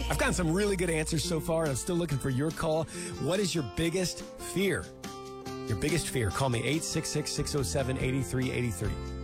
I've gotten some really good answers so far, and I'm still looking for your call. What is your biggest fear? Your biggest fear. Call me 866-607-8383.